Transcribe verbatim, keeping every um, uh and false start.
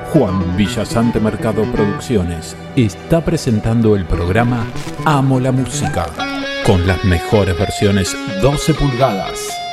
Juan Villasante Mercado Producciones está presentando el programa Amo la Música, con las mejores versiones doce pulgadas.